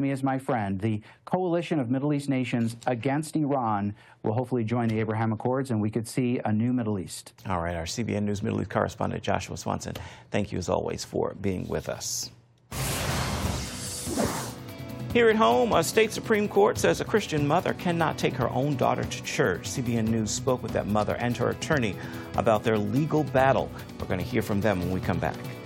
Me as my friend, the coalition of Middle East nations against Iran will hopefully join the Abraham Accords, and we could see a new Middle East. All right, our CBN News Middle East correspondent Joshua Swanson, thank you as always for being with us. Here at home, a state Supreme Court says a Christian mother cannot take her own daughter to church. CBN News spoke with that mother and her attorney about their legal battle. We're going to hear from them when we come back.